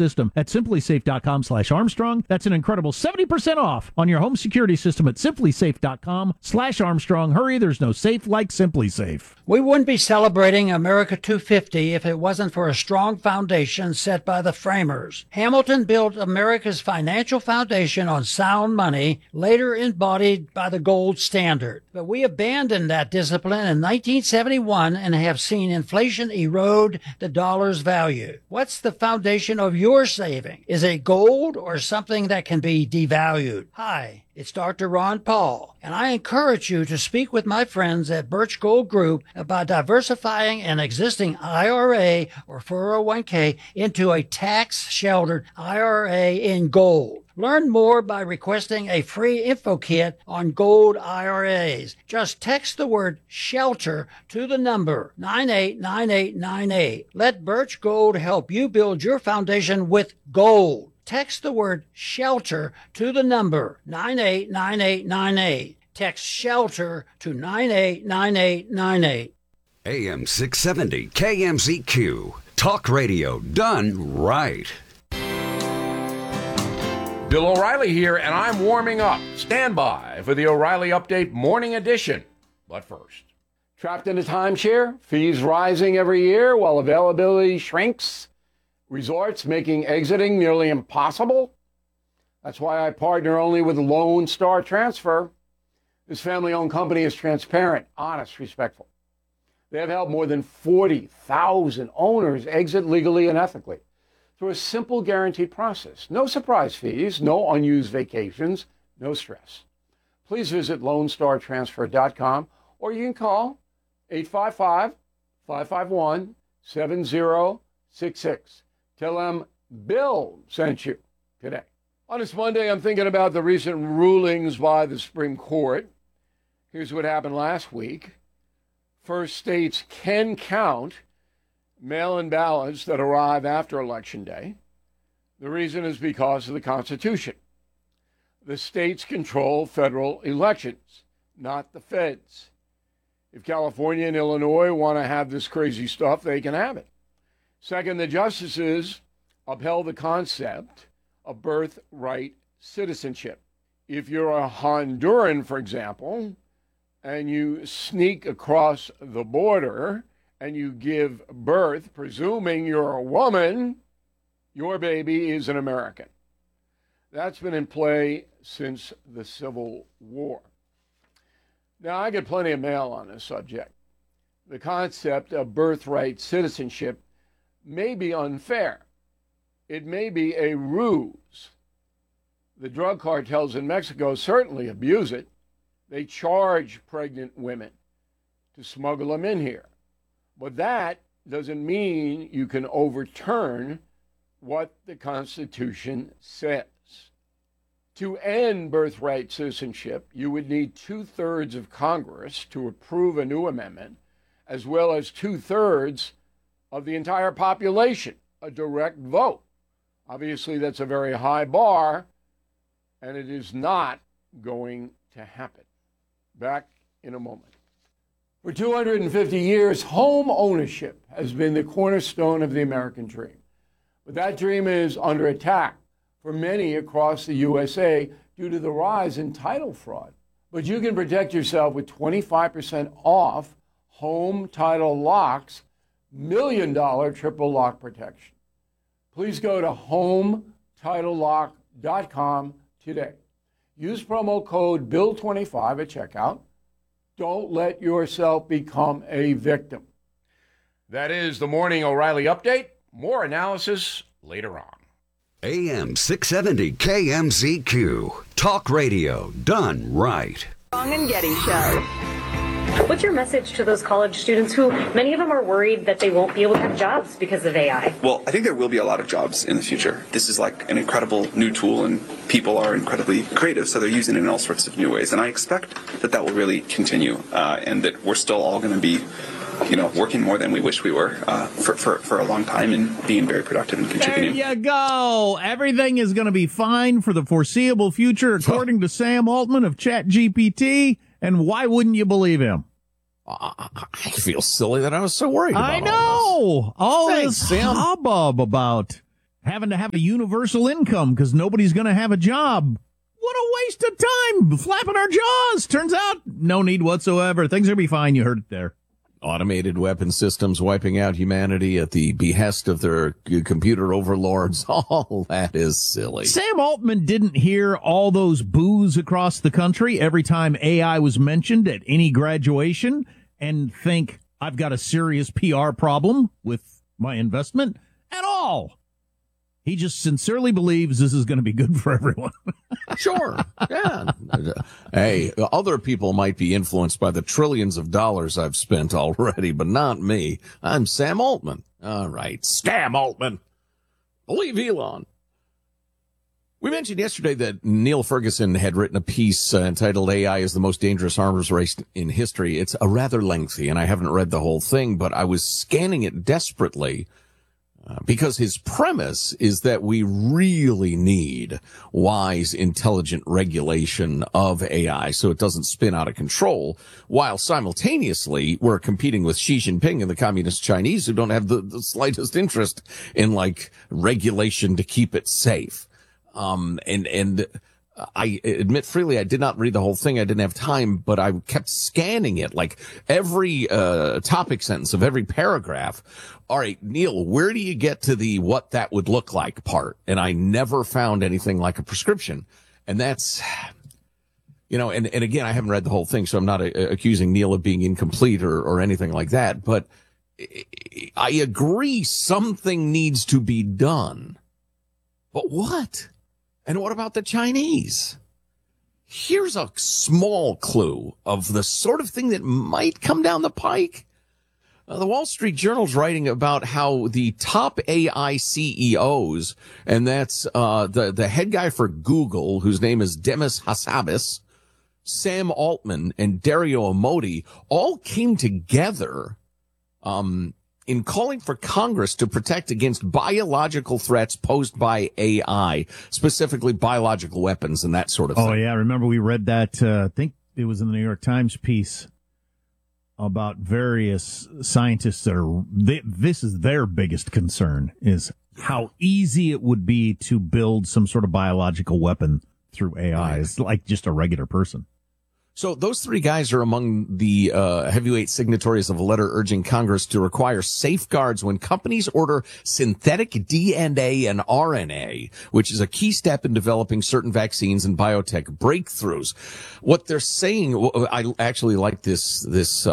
system at simplysafe.com/Armstrong. That's an incredible 70% off on your home security system at simplysafe.com/Armstrong. Hurry, there's no safe like Simply Safe. We wouldn't be celebrating America 250 if it wasn't for a strong foundation set by the framers. Hamilton built America's financial foundation on sound money, later embodied by the gold standard. But we abandoned that discipline in 1971 and have seen inflation erode the dollar's value. What's the foundation of your saving? Is it gold or something that can be devalued? Hi, it's Dr. Ron Paul, and I encourage you to speak with my friends at Birch Gold Group about diversifying an existing IRA or 401k into a tax-sheltered IRA in gold. Learn more by requesting a free info kit on gold IRAs. Just text the word SHELTER to the number 989898. Let Birch Gold help you build your foundation with gold. Text the word SHELTER to the number 989898. Text SHELTER to 989898. AM 670 KMZQ. Talk radio done right. Bill O'Reilly here, and I'm warming up. Stand by for the O'Reilly Update Morning Edition. But first, trapped in a timeshare, fees rising every year while availability shrinks, resorts making exiting nearly impossible? That's why I partner only with Lone Star Transfer. This family-owned company is transparent, honest, respectful. They have helped more than 40,000 owners exit legally and ethically through a simple guaranteed process. No surprise fees, no unused vacations, no stress. Please visit LoneStarTransfer.com or you can call 855-551-7066. Tell them Bill sent you today. On this Monday, I'm thinking about the recent rulings by the Supreme Court. Here's what happened last week. First, states can count mail-in ballots that arrive after Election Day. The reason is because of the Constitution. The states control federal elections, not the feds. If California and Illinois want to have this crazy stuff, they can have it. Second, the justices upheld the concept of birthright citizenship. If you're a Honduran, for example, and you sneak across the border and you give birth, presuming you're a woman, your baby is an American. That's been in play since the Civil War. Now, I get plenty of mail on this subject. The concept of birthright citizenship may be unfair. It may be a ruse. The drug cartels in Mexico certainly abuse it. They charge pregnant women to smuggle them in here. But that doesn't mean you can overturn what the Constitution says. To end birthright citizenship, you would need 2/3 of Congress to approve a new amendment, as well as 2/3 of the entire population, a direct vote. Obviously, that's a very high bar, and it is not going to happen. Back in a moment. For 250 years, home ownership has been the cornerstone of the American dream. But that dream is under attack for many across the USA due to the rise in title fraud. But you can protect yourself with 25% off Home Title Lock's $1 million triple lock protection. Please go to HomeTitleLock.com today. Use promo code BILL25 at checkout. Don't let yourself become a victim. That is the Morning O'Reilly Update. More analysis later on. AM 670 KMZQ. Talk radio done right. Armstrong and Getty Show. What's your message to those college students who, many of them are worried that they won't be able to have jobs because of AI? Well, I think there will be a lot of jobs in the future. This is like an incredible new tool, and people are incredibly creative, so they're using it in all sorts of new ways. And I expect that that will really continue, and that we're still all going to be, working more than we wish we were for a long time and being very productive and contributing. There you go. Everything is going to be fine for the foreseeable future, according to Sam Altman of ChatGPT. And why wouldn't you believe him? I feel silly that I was so worried about I know. All this hubbub about having to have a universal income because nobody's going to have a job. What a waste of time flapping our jaws. Turns out no need whatsoever. Things are going to be fine. You heard it there. Automated weapon systems wiping out humanity at the behest of their computer overlords. All that is silly. Sam Altman didn't hear all those boos across the country every time AI was mentioned at any graduation and think, I've got a serious PR problem with my investment at all. He just sincerely believes this is going to be good for everyone. Sure. Yeah. Hey, other people might be influenced by the trillions of dollars I've spent already, but not me. I'm Sam Altman. All right. Scam Altman. Believe Elon. We mentioned yesterday that Neil Ferguson had written a piece entitled AI is the most dangerous arms race in history. It's a rather lengthy, and I haven't read the whole thing, but I was scanning it desperately because his premise is that we really need wise, intelligent regulation of AI so it doesn't spin out of control, while simultaneously we're competing with Xi Jinping and the communist Chinese who don't have the slightest interest in, like, regulation to keep it safe. I admit freely I did not read the whole thing. I didn't have time, but I kept scanning it, like every topic sentence of every paragraph. All right, Neil, where do you get to the what that would look like part? And I never found anything like a prescription. And that's, you know, and again, I haven't read the whole thing, so I'm not accusing Neil of being incomplete or anything like that. But I agree something needs to be done. But what? And what about the Chinese? Here's a small clue of the sort of thing that might come down the pike. The Wall Street Journal's writing about how the top AI CEOs, and that's the head guy for Google, whose name is Demis Hassabis, Sam Altman, and Dario Amodei, all came together in calling for Congress to protect against biological threats posed by AI, specifically biological weapons and that sort of thing. Oh, yeah. Remember we read that, I think it was in the New York Times piece about various scientists that this is their biggest concern, is how easy it would be to build some sort of biological weapon through AI. It's like just a regular person. So those three guys are among the heavyweight signatories of a letter urging Congress to require safeguards when companies order synthetic DNA and RNA, which is a key step in developing certain vaccines and biotech breakthroughs. What they're saying, I actually like this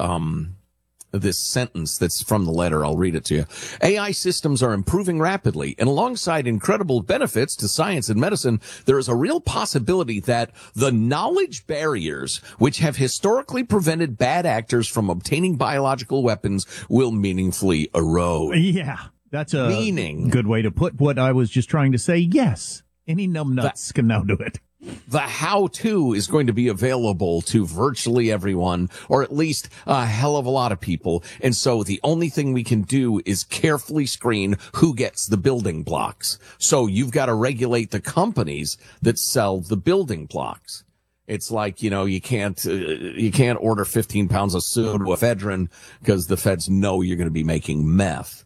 sentence that's from the letter. I'll read it to you. AI systems are improving rapidly, and alongside incredible benefits to science and medicine, there is a real possibility that the knowledge barriers which have historically prevented bad actors from obtaining biological weapons will meaningfully erode. Yeah, that's a good way to put what I was just trying to say. Yes, any numbnuts can now do it. The how-to is going to be available to virtually everyone, or at least a hell of a lot of people. And so the only thing we can do is carefully screen who gets the building blocks. So you've got to regulate the companies that sell the building blocks. It's like, you know, you can't order 15 pounds of pseudoephedrine because the feds know you're going to be making meth.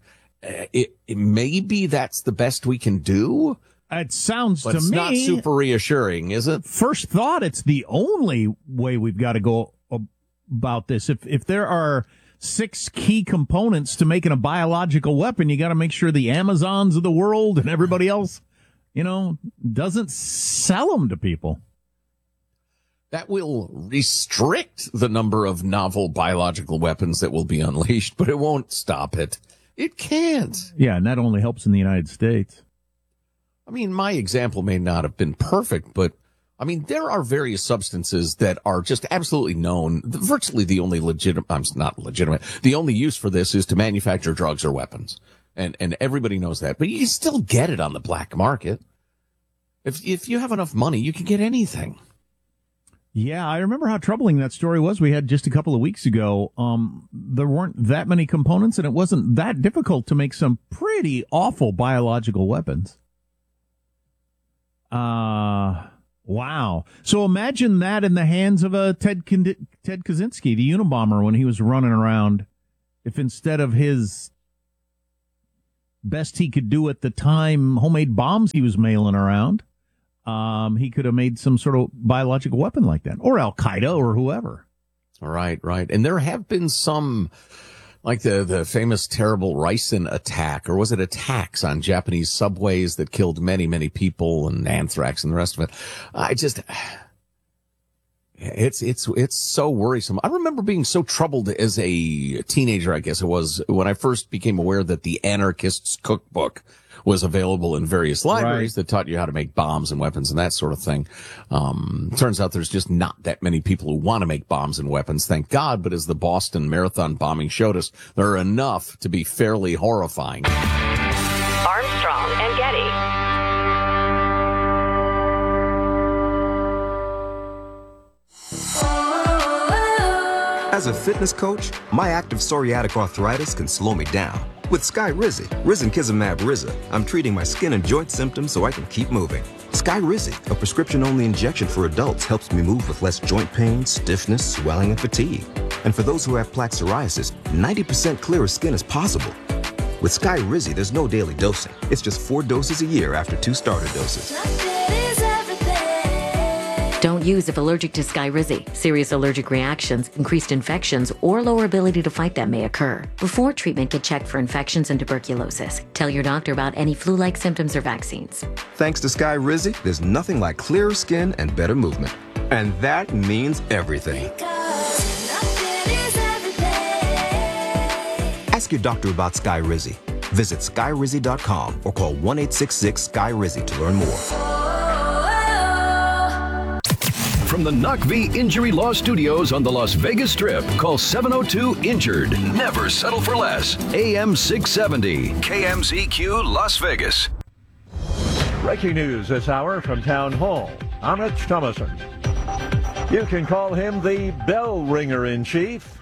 Maybe that's the best we can do. It sounds but to it's me not super reassuring, is it? First thought, it's the only way we've got to go about this. If there are 6 key components to making a biological weapon, you got to make sure the Amazons of the world and everybody else, you know, doesn't sell them to people. That will restrict the number of novel biological weapons that will be unleashed, but it won't stop it. It can't. Yeah, and that only helps in the United States. I mean, my example may not have been perfect, but I mean, there are various substances that are just absolutely known. Virtually the only the only use for this is to manufacture drugs or weapons. And everybody knows that, but you can still get it on the black market. If you have enough money, you can get anything. Yeah, I remember how troubling that story was we had just a couple of weeks ago. There weren't that many components, and it wasn't that difficult to make some pretty awful biological weapons. Wow. So imagine that in the hands of a Ted Kaczynski, the Unabomber, when he was running around. If instead of his best he could do at the time, homemade bombs he was mailing around, he could have made some sort of biological weapon like that, or Al-Qaeda or whoever. Right. And there have been some, like the famous terrible Ricin attack, or was it attacks on Japanese subways that killed many, many people, and anthrax and the rest of it. It's so worrisome. I remember being so troubled as a teenager, I guess it was, when I first became aware that the Anarchist's Cookbook was available in various libraries that taught you how to make bombs and weapons and that sort of thing. Turns out there's just not that many people who want to make bombs and weapons, thank God. But as the Boston Marathon bombing showed us, there are enough to be fairly horrifying. Armstrong and Getty. As a fitness coach, my active psoriatic arthritis can slow me down. With Skyrizi, Risankizumab Riza, I'm treating my skin and joint symptoms so I can keep moving. Skyrizi, a prescription-only injection for adults, helps me move with less joint pain, stiffness, swelling, and fatigue. And for those who have plaque psoriasis, 90% clearer skin is possible. With Skyrizi, there's no daily dosing. It's just 4 doses a year after 2 starter doses. Don't use if allergic to Skyrizi. Serious allergic reactions, increased infections, or lower ability to fight them may occur. Before treatment, get checked for infections and tuberculosis. Tell your doctor about any flu-like symptoms or vaccines. Thanks to Skyrizi, there's nothing like clearer skin and better movement. And that means everything. Ask your doctor about Skyrizi. Visit Skyrizi.com or call 1-866-SKY-RIZI to learn more. From the NUCV Injury Law Studios on the Las Vegas Strip, call 702-INJURED. Never settle for less. AM 670, KMZQ Las Vegas. Breaking news this hour from Town Hall. I'm Rich Thomason. You can call him the bell ringer in chief.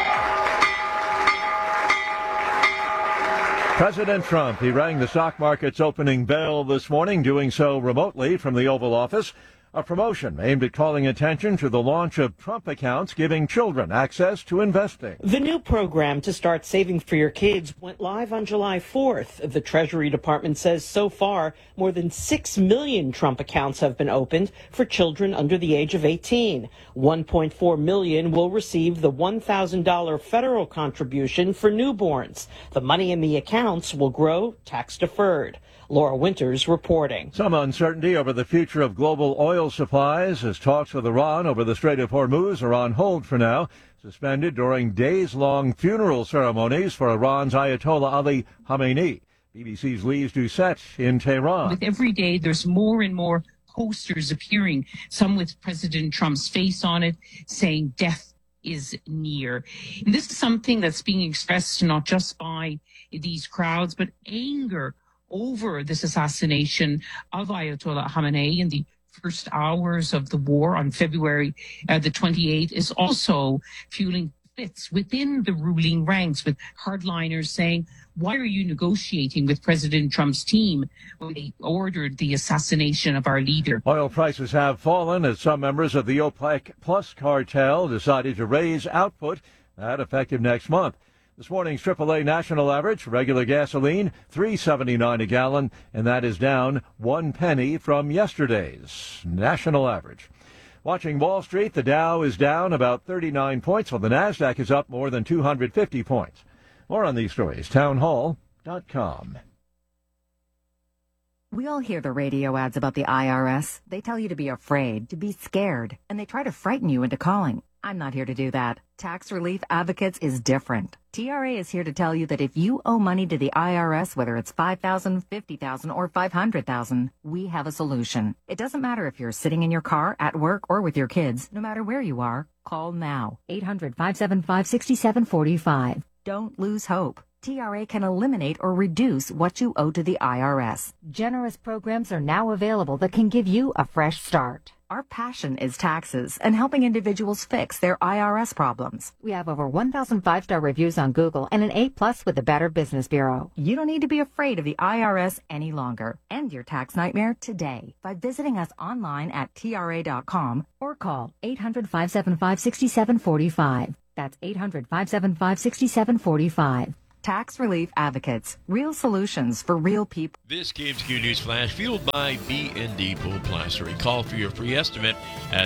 President Trump, he rang the stock market's opening bell this morning, doing so remotely from the Oval Office. A promotion aimed at calling attention to the launch of Trump accounts giving children access to investing. The new program to start saving for your kids went live on July 4th. The Treasury Department says so far more than 6 million Trump accounts have been opened for children under the age of 18. 1.4 million will receive the $1,000 federal contribution for newborns. The money in the accounts will grow tax deferred. Laura Winters reporting. Some uncertainty over the future of global oil supplies as talks with Iran over the Strait of Hormuz are on hold for now, suspended during days-long funeral ceremonies for Iran's Ayatollah Ali Khamenei. BBC's Lise Doucette in Tehran. With every day, there's more and more posters appearing, some with President Trump's face on it, saying death is near. And this is something that's being expressed not just by these crowds, but anger over this assassination of Ayatollah Khamenei in the first hours of the war on February the 28th is also fueling fits within the ruling ranks, with hardliners saying, why are you negotiating with President Trump's team when they ordered the assassination of our leader? Oil prices have fallen as some members of the OPEC Plus cartel decided to raise output, that effective next month. This morning's AAA national average, regular gasoline, $3.79 a gallon, and that is down 1 penny from yesterday's national average. Watching Wall Street, the Dow is down about 39 points, while the NASDAQ is up more than 250 points. More on these stories, townhall.com. We all hear the radio ads about the IRS. They tell you to be afraid, to be scared, and they try to frighten you into calling. I'm not here to do that. Tax Relief Advocates is different. TRA is here to tell you that if you owe money to the IRS, whether it's $5,000, $50,000, or $500,000, we have a solution. It doesn't matter if you're sitting in your car, at work, or with your kids. No matter where you are, call now. 800-575-6745. Don't lose hope. TRA can eliminate or reduce what you owe to the IRS. Generous programs are now available that can give you a fresh start. Our passion is taxes and helping individuals fix their IRS problems. We have over 1,000 5-star reviews on Google and an A+ with the Better Business Bureau. You don't need to be afraid of the IRS any longer. End your tax nightmare today by visiting us online at TRA.com or call 800-575-6745. That's 800-575-6745. Tax Relief Advocates. Real solutions for real people. This KMZQ News Flash fueled by B&D Pool Plastery. Call for your free estimate at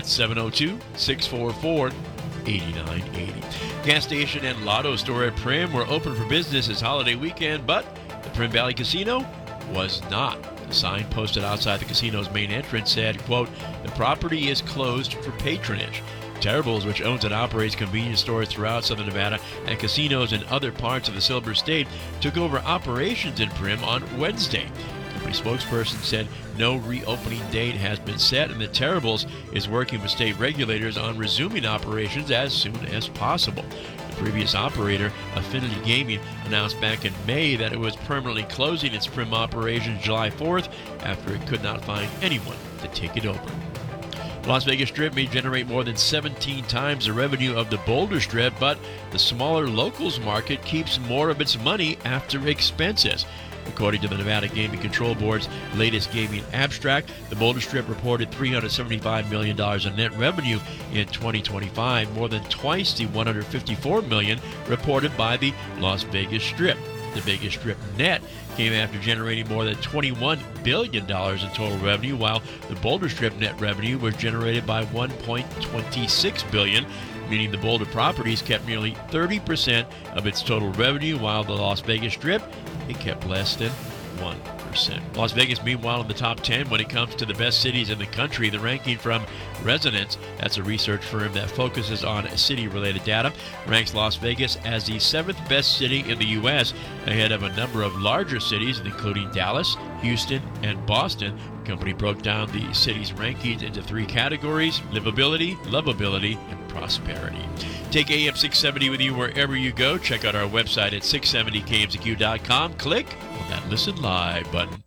702-644-8980. Gas station and lotto store at Prim were open for business this holiday weekend, but the Prim Valley Casino was not. The sign posted outside the casino's main entrance said, quote, "The property is closed for patronage." Terrible's, which owns and operates convenience stores throughout Southern Nevada and casinos in other parts of the Silver State, took over operations in Prim on Wednesday. The company spokesperson said no reopening date has been set and that Terrible's is working with state regulators on resuming operations as soon as possible. The previous operator, Affinity Gaming, announced back in May that it was permanently closing its Prim operations July 4th after it could not find anyone to take it over. The Las Vegas Strip may generate more than 17 times the revenue of the Boulder Strip, but the smaller locals market keeps more of its money after expenses. According to the Nevada Gaming Control Board's latest gaming abstract, the Boulder Strip reported $375 million in net revenue in 2025, more than twice the $154 million reported by the Las Vegas Strip. The Vegas Strip net came after generating more than $21 billion in total revenue, while the Boulder Strip net revenue was generated by $1.26 billion, meaning the Boulder properties kept nearly 30% of its total revenue, while the Las Vegas Strip, it kept less than 1%. Las Vegas, meanwhile, in the top 10 when it comes to the best cities in the country. The ranking from Resonance, that's a research firm that focuses on city-related data, ranks Las Vegas as the 7th best city in the U.S., ahead of a number of larger cities, including Dallas, Houston, and Boston. The company broke down the city's rankings into 3 categories: livability, lovability, and prosperity. Take AM 670 with you wherever you go. Check out our website at 670kmzq.com. Click on that Listen Live button.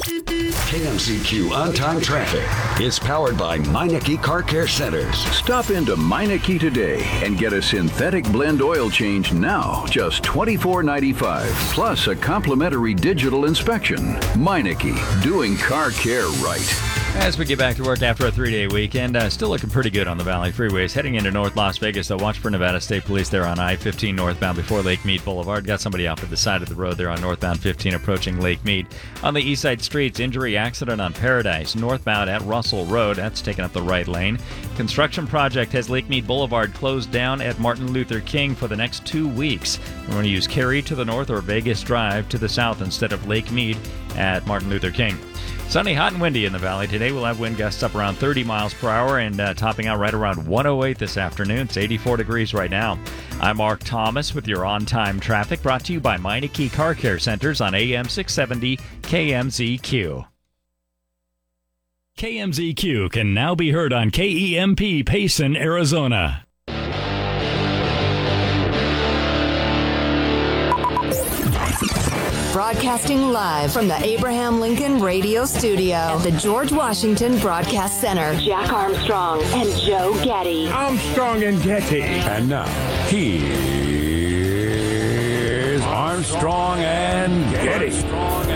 KMZQ on-time traffic is powered by Meineke Car Care Centers. Stop into Meineke today and get a synthetic blend oil change now, just $24.95, plus a complimentary digital inspection. Meineke, doing car care right. As we get back to work after a 3-day weekend, still looking pretty good on the Valley freeways. Heading into North Las Vegas, though, watch for Nevada State Police there on I-15 northbound before Lake Mead Boulevard. Got somebody off at the side of the road there on northbound 15 approaching Lake Mead. On the east side streets, injury accident on Paradise, northbound at Russell Road. That's taking up the right lane. Construction project has Lake Mead Boulevard closed down at Martin Luther King for the next 2 weeks. We're going to use Cary to the north or Vegas Drive to the south instead of Lake Mead at Martin Luther King. Sunny, hot, and windy in the valley. Today we'll have wind gusts up around 30 miles per hour and topping out right around 108 this afternoon. It's 84 degrees right now. I'm Mark Thomas with your on-time traffic, brought to you by Meineke Car Care Centers on AM 670 KMZQ. KMZQ can now be heard on KEMP Payson, Arizona. Broadcasting live from the Abraham Lincoln Radio Studio at the George Washington Broadcast Center. Jack Armstrong and Joe Getty. Armstrong and Getty. And now, here's Armstrong and Getty.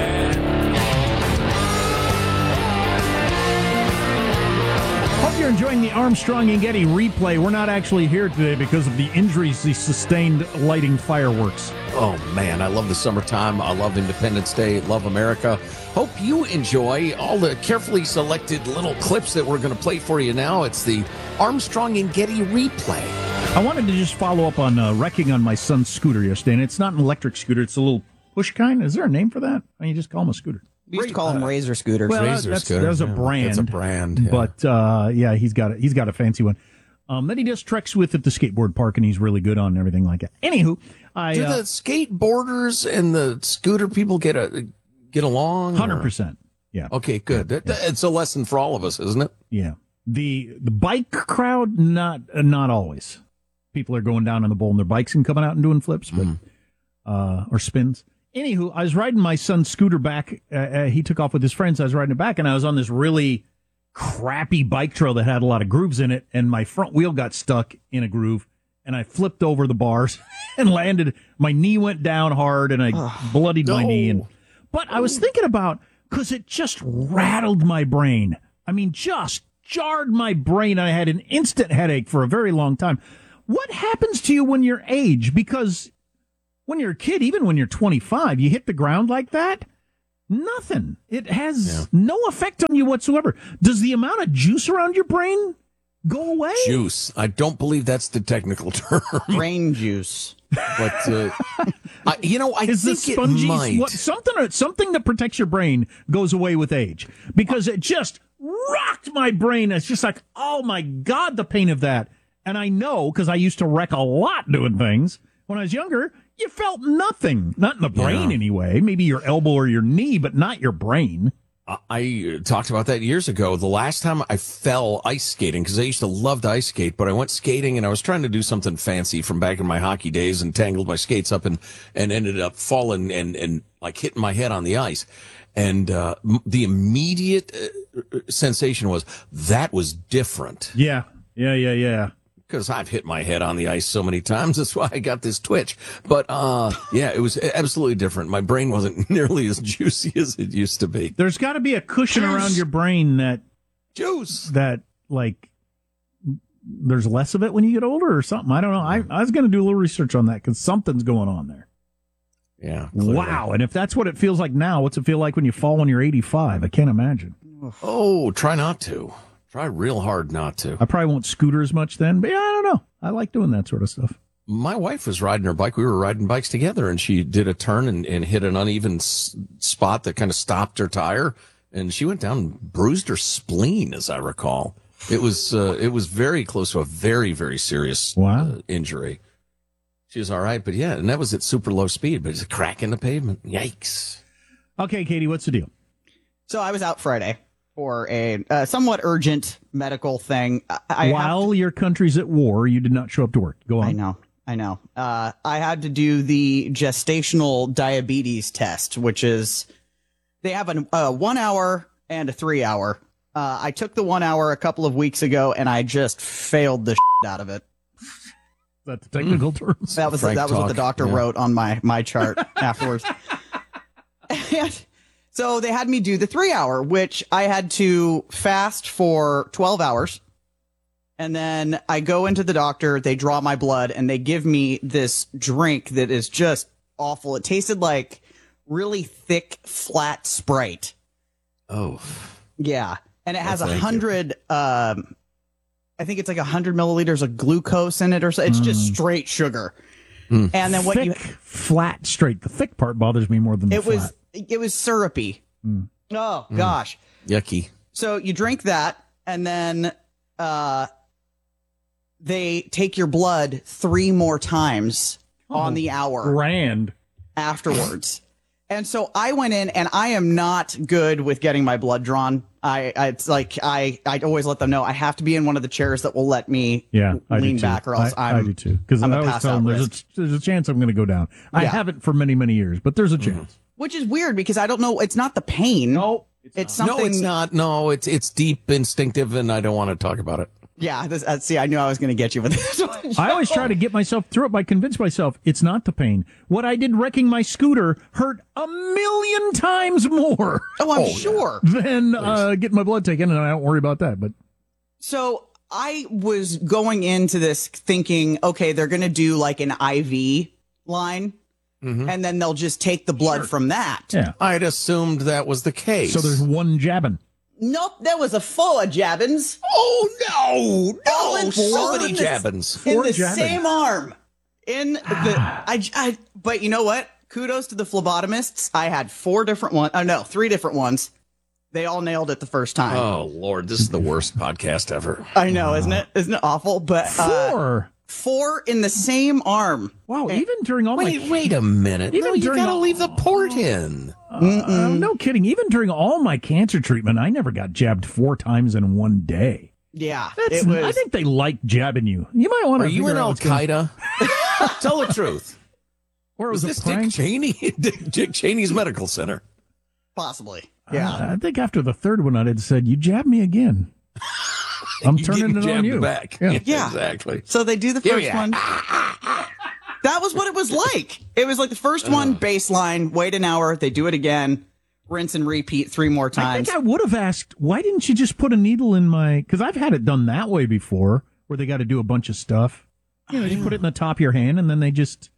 Hope you're enjoying the Armstrong and Getty replay. We're not actually here today because of the injuries he sustained lighting fireworks. Oh, man, I love the summertime. I love Independence Day. Love America. Hope you enjoy all the carefully selected little clips that we're going to play for you now. It's the Armstrong and Getty replay. I wanted to just follow up on wrecking on my son's scooter yesterday, and it's not an electric scooter. It's a little push kind. Is there a name for that? I mean, you just call them a scooter. We used to call them Razor scooters. Well, Razor scooter. That's a brand. It's a brand. Yeah. But, yeah, he's got a fancy one. That he does treks with at the skateboard park, and he's really good on everything like that. Anywho, do the skateboarders and the scooter people get along? 100%. Yeah. Okay, good. Yeah. It's a lesson for all of us, isn't it? Yeah. The bike crowd, not always. People are going down on the bowl on their bikes and coming out and doing flips, but or spins. Anywho, I was riding my son's scooter back. He took off with his friends. I was riding it back, and I was on this really crappy bike trail that had a lot of grooves in it, and my front wheel got stuck in a groove, and I flipped over the bars and landed. My knee went down hard, and I bloodied my knee. But I was thinking about, because it just rattled my brain. I mean, just jarred my brain. I had an instant headache for a very long time. What happens to you when you're age? Because when you're a kid, even when you're 25, you hit the ground like that, nothing. It has no effect on you whatsoever. Does the amount of juice around your brain go away? Juice. I don't believe that's the technical term. Brain juice. But, I Is think the spongy, it might. Something that protects your brain goes away with age, because it just rocked my brain. It's just like, oh my God, the pain of that. And I know, because I used to wreck a lot doing things when I was younger, you felt nothing. Not in the brain anyway. Maybe your elbow or your knee, but not your brain. I talked about that years ago. The last time I fell ice skating, because I used to love to ice skate, but I went skating and I was trying to do something fancy from back in my hockey days and tangled my skates up and ended up falling and like hitting my head on the ice. And the immediate sensation was that was different. Yeah. Because I've hit my head on the ice so many times. That's why I got this twitch. But, it was absolutely different. My brain wasn't nearly as juicy as it used to be. There's got to be a cushion around your brain that like, there's less of it when you get older or something. I don't know. I was going to do a little research on that because something's going on there. Yeah. Clearly. Wow. And if that's what it feels like now, what's it feel like when you fall when you're 85? I can't imagine. Oh, try not to. Try real hard not to. I probably won't scooter as much then, but yeah, I don't know. I like doing that sort of stuff. My wife was riding her bike. We were riding bikes together, and she did a turn and hit an uneven spot that kind of stopped her tire, and she went down and bruised her spleen, as I recall. It was very close to a very, very serious injury. She was all right, but yeah, and that was at super low speed, but it's a crack in the pavement. Yikes. Okay, Katie, what's the deal? So I was out Friday for a somewhat urgent medical thing. While your country's at war, you did not show up to work. Go on. I know. I had to do the gestational diabetes test, which is they have a 1 hour and a 3 hour. I took the 1 hour a couple of weeks ago, and I just failed the shit out of it. That's the technical term. That was what the doctor wrote on my chart afterwards. And so they had me do the 3 hour, which I had to fast for 12 hours. And then I go into the doctor, they draw my blood, and they give me this drink that is just awful. It tasted like really thick, flat Sprite. Oh. Yeah. And it has 100, I think it's like 100 milliliters of glucose in it or so. It's just straight sugar. And then flat, straight. The thick part bothers me more than the flat. It was syrupy. Oh, gosh. Yucky. So you drink that, and then they take your blood 3 more times on the hour. Grand. Afterwards. And so I went in, and I am not good with getting my blood drawn. It's like I always let them know I have to be in one of the chairs that will let me lean back, or else I do too. Because I always tell them there's a chance I'm going to go down. I haven't for many, many years, but there's a chance. Which is weird because I don't know. It's not the pain. No, it's something. No, it's not. No, it's deep, instinctive, and I don't want to talk about it. Yeah, see, I knew I was going to get you with this one. I always try to get myself through it by convincing myself it's not the pain. What I did wrecking my scooter hurt 1,000,000 times more. Oh, I'm sure. Than getting my blood taken, and I don't worry about that. But so I was going into this thinking, okay, they're going to do like an IV line. And then they'll just take the blood from that. Yeah. I'd assumed that was the case. So there's one jabbing. Nope, there was a full of jabbins. Oh, no. So many jabbins. In the same arm. But you know what? Kudos to the phlebotomists. I had 3 different ones. They all nailed it the first time. Oh, Lord, this is the worst podcast ever. I know, isn't it? Isn't it awful? But 4 in the same arm. Wow, even during all wait a minute. Even you gotta leave the port in. No kidding. Even during all my cancer treatment, I never got jabbed 4 times in one day. Yeah. I think they like jabbing you. You might want to. Are you in Al-Qaeda? Tell the truth. Or was this Dick Cheney? Dick Cheney's medical center. Possibly. Yeah. I think after the 3rd one, I'd said, "You jab me again." I'm turning it on you. Back. Yeah, exactly. So they do the first one. That was what it was like. It was like the first one, baseline, wait an hour, they do it again, rinse and repeat 3 more times. I think I would have asked, why didn't you just put a needle in my... Because I've had it done that way before, where they got to do a bunch of stuff. You put it in the top of your hand, and then they just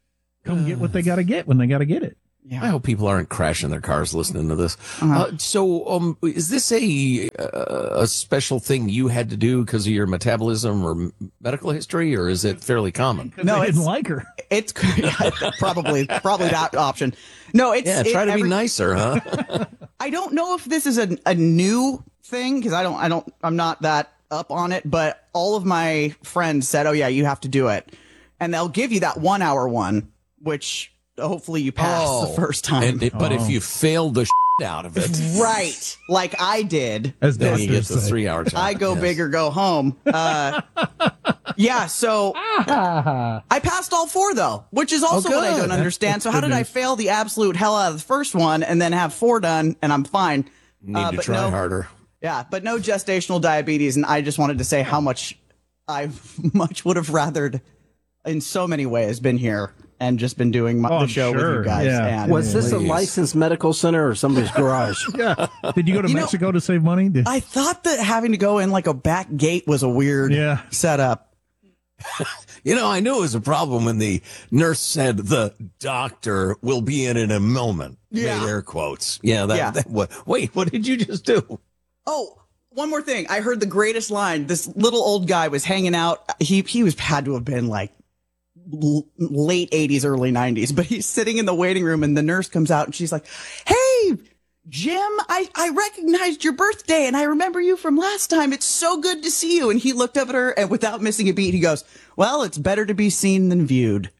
come get what they got to get when they got to get it. Yeah. I hope people aren't crashing their cars listening to this. So, is this a special thing you had to do because of your metabolism or medical history, or is it fairly common? No, I didn't like her. It's probably that option. No, it's try to be nicer, huh? I don't know if this is a new thing because I'm not that up on it, but all of my friends said, "Oh yeah, you have to do it," and they'll give you that 1 hour one, which hopefully you pass the first time. But if you fail the out of it, right, like I did, then you get the 3 hour time. I go big or go home. Yeah, so I passed all 4 though, which is also what I don't understand. So how did I fail the absolute hell out of the first one and then have 4 done and I'm fine? Need to try harder. Yeah, but no gestational diabetes, and I just wanted to say how much I would have rathered, in so many ways, been here and just been doing the show with you guys. Yeah. And was this a licensed medical center or somebody's garage? Yeah. Did you go to Mexico to save money? I thought that having to go in like a back gate was a weird setup. I knew it was a problem when the nurse said the doctor will be in a moment. Yeah. Made air quotes. Wait, what did you just do? Oh, one more thing. I heard the greatest line. This little old guy was hanging out. He had to have been like late 80s, early 90s, but he's sitting in the waiting room and the nurse comes out and she's like, "Hey, Jim, I recognized your birthday and I remember you from last time. It's so good to see you." And he looked up at her and without missing a beat, he goes, "Well, it's better to be seen than viewed."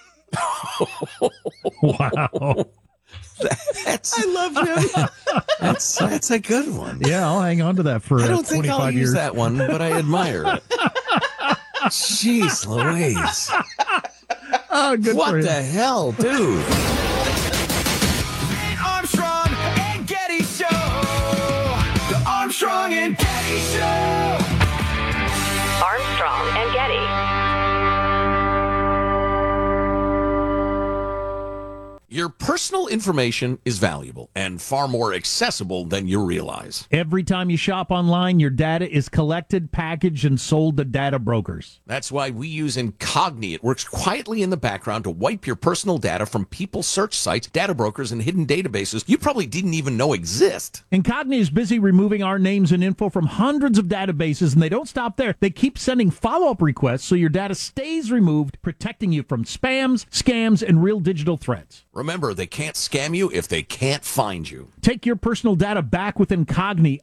Wow. I love him. That's a good one. Yeah, I'll hang on to that for 25 years. I don't think I'll use that one, but I admire it. Jeez Louise. Oh, good what for him. the hell, dude? Armstrong and Getty Show. The Armstrong and Getty Show. Armstrong and Getty. Your personal information is valuable and far more accessible than you realize. Every time you shop online, your data is collected, packaged, and sold to data brokers. That's why we use Incogni. It works quietly in the background to wipe your personal data from people's search sites, data brokers, and hidden databases you probably didn't even know exist. Incogni is busy removing our names and info from hundreds of databases, and they don't stop there. They keep sending follow-up requests so your data stays removed, protecting you from spams, scams, and real digital threats. Remember, they can't scam you if they can't find you. Take your personal data back with Incogni.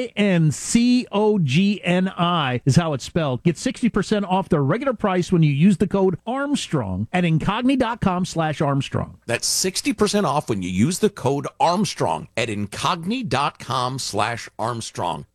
INCOGNI is how it's spelled. Get 60% off their regular price when you use the code Armstrong at Incogni.com/Armstrong. That's 60% off when you use the code Armstrong at Incogni.com/Armstrong.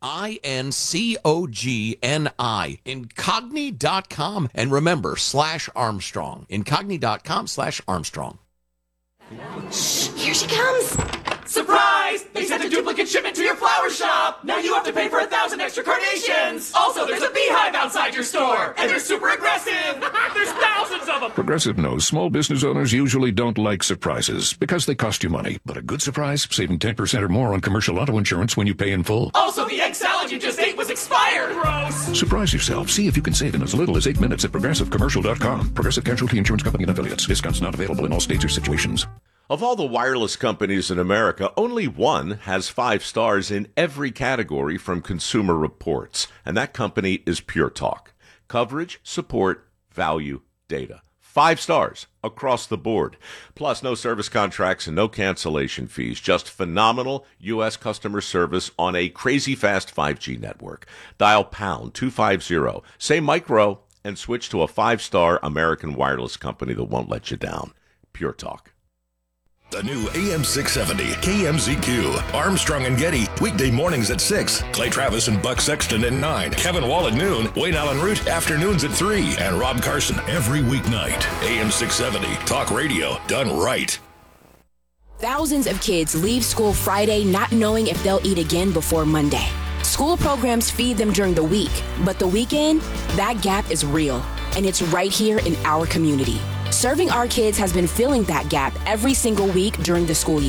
INCOGNI. Incogni.com. And remember, /Armstrong. Incogni.com/Armstrong. Shh, here she comes. Surprise! They sent a duplicate shipment to your flower shop. Now you have to pay for 1,000 extra carnations. Also, there's a beehive outside your store, and they're super aggressive. There's thousands of them. Progressive knows small business owners usually don't like surprises because they cost you money. But a good surprise, saving 10% or more on commercial auto insurance when you pay in full. Also, the egg salad you just ate was expired. Gross. Surprise yourself. See if you can save in as little as 8 minutes at ProgressiveCommercial.com. Progressive Casualty Insurance Company and Affiliates. Discounts not available in all states or situations. Of all the wireless companies in America, only one has 5 stars in every category from Consumer Reports, and that company is Pure Talk. Coverage, support, value, data. 5 stars across the board. Plus, no service contracts and no cancellation fees. Just phenomenal U.S. customer service on a crazy fast 5G network. Dial pound 250, say micro, and switch to a 5-star American wireless company that won't let you down. Pure Talk. The new AM 670 KMZQ. Armstrong and Getty. Weekday mornings at 6. Clay Travis and Buck Sexton at 9. Kevin Wall at noon. Wayne Allen Root afternoons at 3. And Rob Carson every weeknight. AM 670. Talk radio done right. Thousands of kids leave school Friday not knowing if they'll eat again before Monday. School programs feed them during the week, but the weekend, that gap is real. And it's right here in our community. Serving Our Kids has been filling that gap every single week during the school year.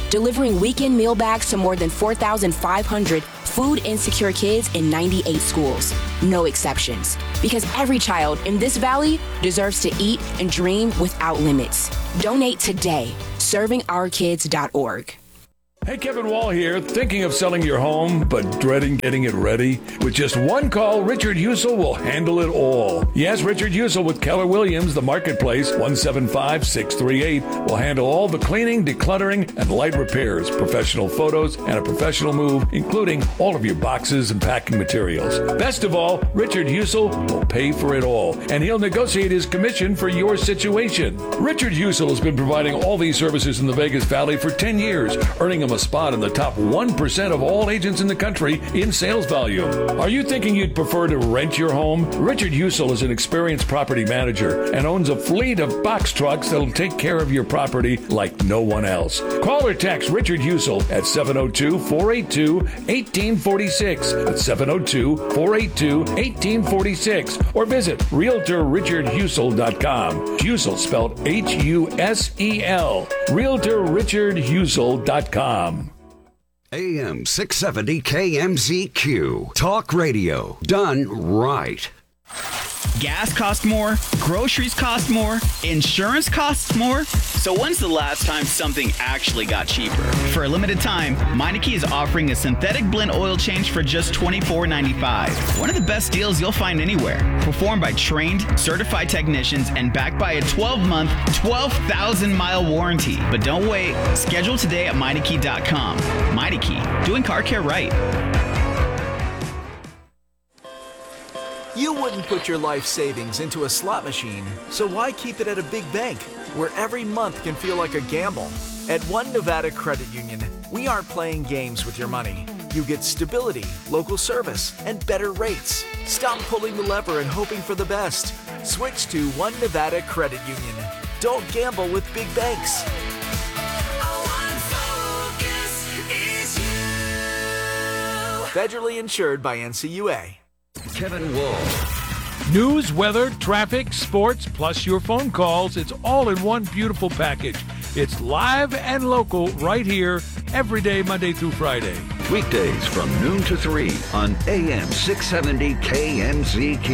delivering weekend meal bags to more than 4,500 food-insecure kids in 98 schools. No exceptions. Because every child in this valley deserves to eat and dream without limits. Donate today. ServingOurKids.org. Hey, Kevin Wall here. Thinking of selling your home, but dreading getting it ready? With just one call, Richard Husel will handle it all. Yes, Richard Husel with Keller Williams, the marketplace, 175-638, will handle all the cleaning, decluttering, and light repairs, professional photos, and a professional move, including all of your boxes and packing materials. Best of all, Richard Husel will pay for it all, and he'll negotiate his commission for your situation. Richard Husel has been providing all these services in the Vegas Valley for 10 years, earning him a spot in the top 1% of all agents in the country in sales volume. Are you thinking you'd prefer to rent your home? Richard Husel is an experienced property manager and owns a fleet of box trucks that'll take care of your property like no one else. Call or text Richard Husel at 702-482-1846. That's 702-482-1846. Or visit RealtorRichardHusel.com. Husel spelled Husel. RealtorRichardHusel.com. AM 670 KMZQ. Talk radio done right. Gas costs more, groceries cost more, insurance costs more. So when's the last time something actually got cheaper? For a limited time, Meineke is offering a synthetic blend oil change for just $24.95. One of the best deals you'll find anywhere. Performed by trained, certified technicians and backed by a 12-month, 12,000-mile warranty. But don't wait. Schedule today at Meineke.com. Meineke, doing car care right. You wouldn't put your life savings into a slot machine, so why keep it at a big bank, where every month can feel like a gamble? At One Nevada Credit Union, we aren't playing games with your money. You get stability, local service, and better rates. Stop pulling the lever and hoping for the best. Switch to One Nevada Credit Union. Don't gamble with big banks. Federally insured by NCUA. Kevin Wall. News, weather, traffic, sports, plus your phone calls. It's all in one beautiful package. It's live and local right here every day, Monday through Friday. Weekdays from noon to 3 on AM 670 KMZQ.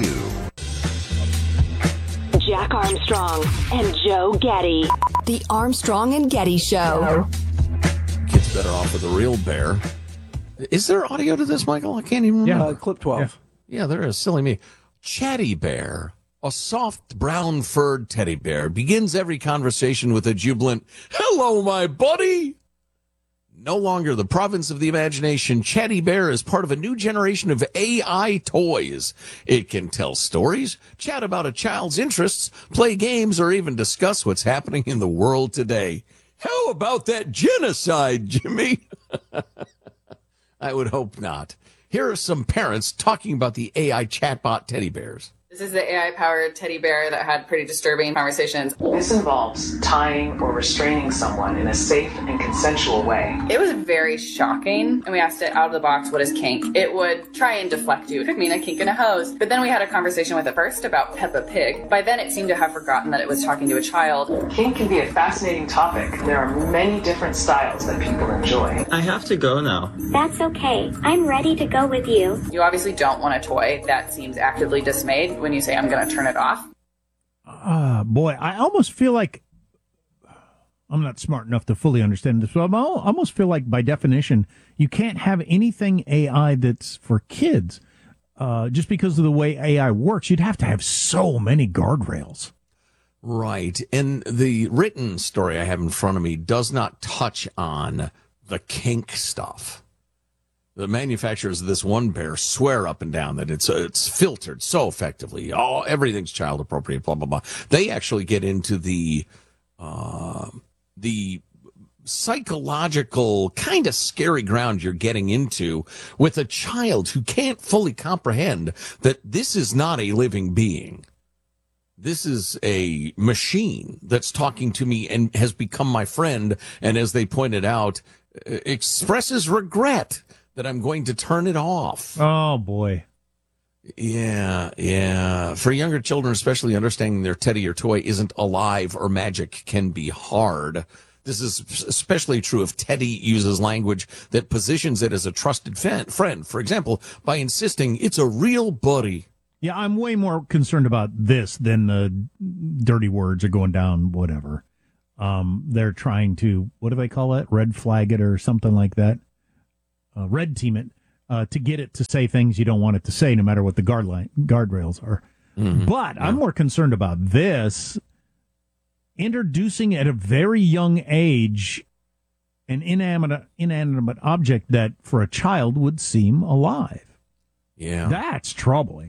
Jack Armstrong and Joe Getty. The Armstrong and Getty Show. Kids better off with a real bear. Is there audio to this, Michael? I can't even remember. Yeah, clip 12. Yeah, there is. Silly me. Chatty Bear, a soft brown furred teddy bear, begins every conversation with a jubilant, "Hello, my buddy." No longer the province of the imagination, Chatty Bear is part of a new generation of AI toys. It can tell stories, chat about a child's interests, play games, or even discuss what's happening in the world today. How about that genocide, Jimmy? I would hope not. Here are some parents talking about the AI chatbot teddy bears. This is the AI-powered teddy bear that had pretty disturbing conversations. This involves tying or restraining someone in a safe and consensual way. It was very shocking, and we asked it out of the box, what is kink? It would try and deflect you. It could mean a kink in a hose. But then we had a conversation with it first about Peppa Pig. By then, it seemed to have forgotten that it was talking to a child. Kink can be a fascinating topic. There are many different styles that people enjoy. I have to go now. That's okay. I'm ready to go with you. You obviously don't want a toy that seems actively dismayed when you say, I'm going to turn it off. Boy, I almost feel like I'm not smart enough to fully understand this, but I almost feel like by definition, you can't have anything AI that's for kids. Just because of the way AI works, you'd have to have so many guardrails. Right. And the written story I have in front of me does not touch on the kink stuff. The manufacturers of this one bear swear up and down that it's filtered so effectively. Oh, everything's child appropriate, blah, blah, blah. They actually get into the psychological kind of scary ground you're getting into with a child who can't fully comprehend that this is not a living being. This is a machine that's talking to me and has become my friend. And as they pointed out, expresses regret that I'm going to turn it off. Oh, boy. Yeah. For younger children, especially, understanding their teddy or toy isn't alive or magic can be hard. This is especially true if Teddy uses language that positions it as a trusted friend. For example, by insisting it's a real buddy. Yeah, I'm way more concerned about this than the dirty words are going down, whatever. They're trying to, what do they call it? Red flag it or something like that. Red team it to get it to say things you don't want it to say, no matter what the guardrails are. Mm-hmm. But I'm more concerned about this. Introducing at a very young age an inanimate object that for a child would seem alive. Yeah. That's troubling.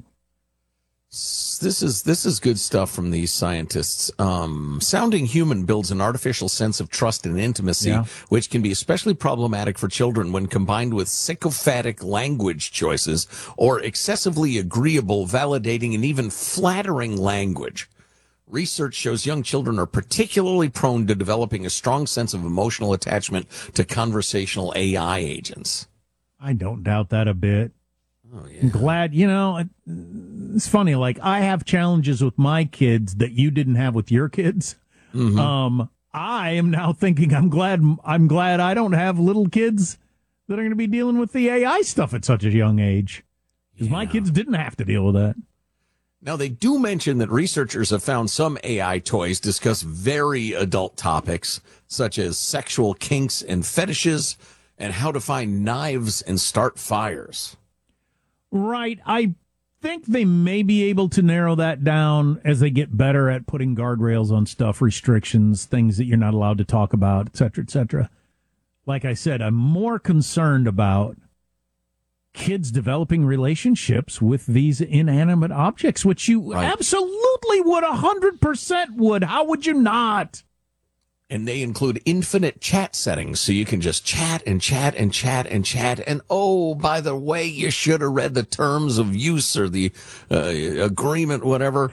This is good stuff from these scientists. Sounding human builds an artificial sense of trust and intimacy, which can be especially problematic for children when combined with sycophantic language choices or excessively agreeable, validating, and even flattering language. Research shows young children are particularly prone to developing a strong sense of emotional attachment to conversational AI agents. I don't doubt that a bit. Oh, yeah. I'm glad, it's funny, like I have challenges with my kids that you didn't have with your kids. Mm-hmm. I am now thinking I'm glad I don't have little kids that are going to be dealing with the AI stuff at such a young age. Because my kids didn't have to deal with that. Now, they do mention that researchers have found some AI toys discuss very adult topics, such as sexual kinks and fetishes, and how to find knives and start fires. Right. I think they may be able to narrow that down as they get better at putting guardrails on stuff, restrictions, things that you're not allowed to talk about, et cetera, et cetera. Like I said, I'm more concerned about kids developing relationships with these inanimate objects, which you absolutely would, 100% would. How would you not? And they include infinite chat settings, so you can just chat and chat and chat and chat. And, oh, by the way, you should have read the terms of use or the agreement, whatever.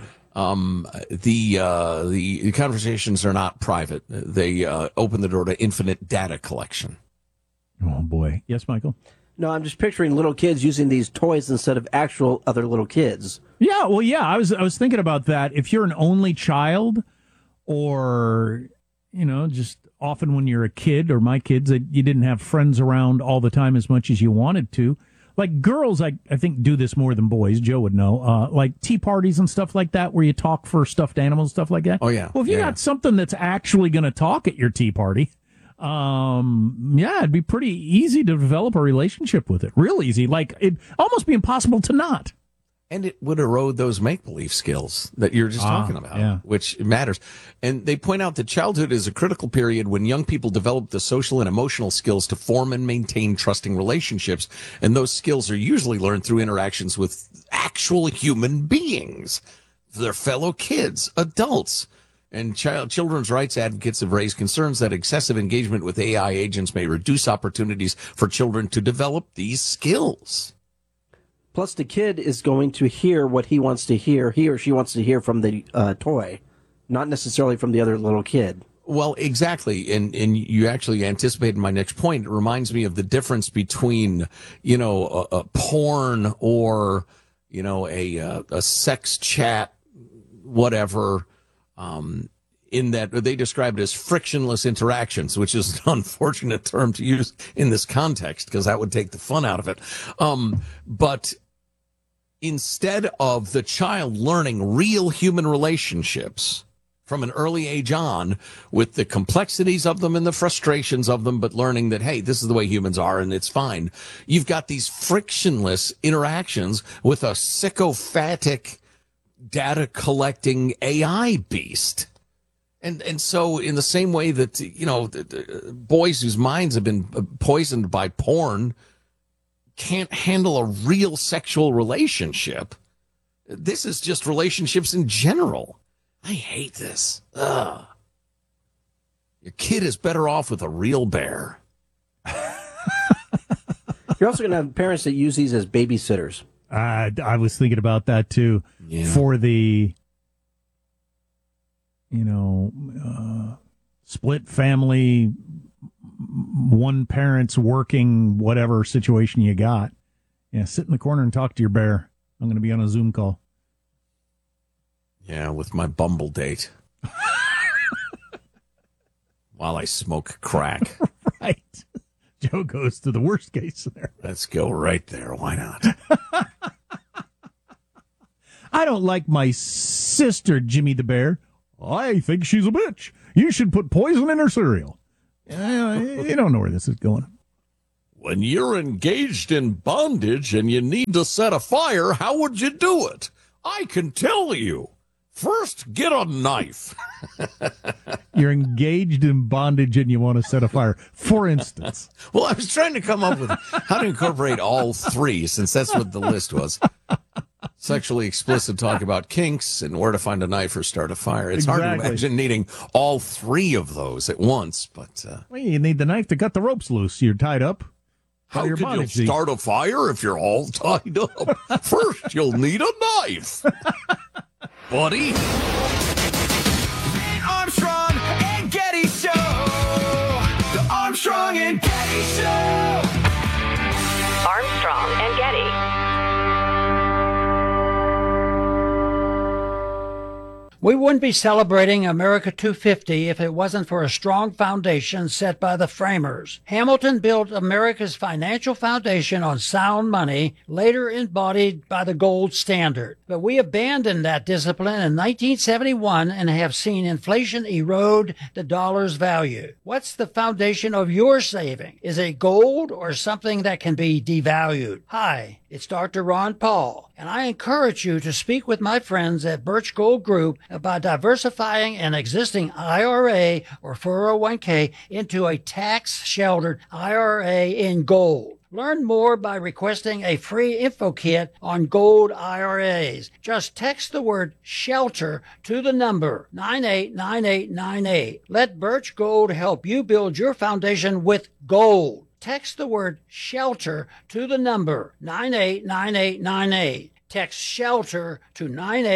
The conversations are not private. They open the door to infinite data collection. Oh, boy. Yes, Michael? No, I'm just picturing little kids using these toys instead of actual other little kids. Yeah, well, yeah, I was thinking about that. If you're an only child, or just often when you're a kid, or my kids, you didn't have friends around all the time as much as you wanted to. Like girls, I think do this more than boys. Joe would know. Like tea parties and stuff like that, where you talk for stuffed animals, stuff like that. Oh yeah. Well, if you got something that's actually going to talk at your tea party. It'd be pretty easy to develop a relationship with it. Real easy. Like, it'd almost be impossible to not. And it would erode those make-believe skills that you're just talking about, which matters. And they point out that childhood is a critical period when young people develop the social and emotional skills to form and maintain trusting relationships. And those skills are usually learned through interactions with actual human beings, their fellow kids, adults. And children's rights advocates have raised concerns that excessive engagement with AI agents may reduce opportunities for children to develop these skills. Plus, the kid is going to hear what he wants to hear, he or she wants to hear from the toy, not necessarily from the other little kid. Well, exactly. And you actually anticipated my next point. It reminds me of the difference between, a porn or, a sex chat, whatever, in that they describe it as frictionless interactions, which is an unfortunate term to use in this context because that would take the fun out of it. But instead of the child learning real human relationships from an early age on with the complexities of them and the frustrations of them, but learning that, hey, this is the way humans are and it's fine. You've got these frictionless interactions with a sycophantic data collecting AI beast. And so in the same way that, the boys whose minds have been poisoned by porn can't handle a real sexual relationship. This is just relationships in general. I hate this. Ugh. Your kid is better off with a real bear. You're also going to have parents that use these as babysitters. I was thinking about that too. Yeah. For the, split family, one parent's working, whatever situation you got. Yeah, sit in the corner and talk to your bear. I'm going to be on a Zoom call. Yeah, with my Bumble date. while I smoke crack. Right. Joe goes to the worst case scenario. Let's go right there. Why not? I don't like my sister, Jimmy the Bear. I think she's a bitch. You should put poison in her cereal. You don't know where this is going. When you're engaged in bondage and you need to set a fire, how would you do it? I can tell you. First, get a knife. You're engaged in bondage and you want to set a fire, for instance. Well, I was trying to come up with how to incorporate all three, since that's what the list was. Sexually explicit talk about kinks and where to find a knife or start a fire. It's hard to imagine needing all three of those at once, but... Well, you need the knife to cut the ropes loose. You're tied up. How could you start a fire if you're all tied up? First, you'll need a knife. Buddy. Armstrong and Getty Show. The Armstrong and Getty Show. Armstrong and Getty. We wouldn't be celebrating America 250 if it wasn't for a strong foundation set by the framers. Hamilton built America's financial foundation on sound money, later embodied by the gold standard. But we abandoned that discipline in 1971 and have seen inflation erode the dollar's value. What's the foundation of your saving? Is it gold or something that can be devalued? Hi, it's Dr. Ron Paul, and I encourage you to speak with my friends at Birch Gold Group about diversifying an existing IRA or 401k into a tax-sheltered IRA in gold. Learn more by requesting a free info kit on gold IRAs. Just text the word SHELTER to the number 989898. Let Birch Gold help you build your foundation with gold. Text the word SHELTER to the number 989898. Text SHELTER to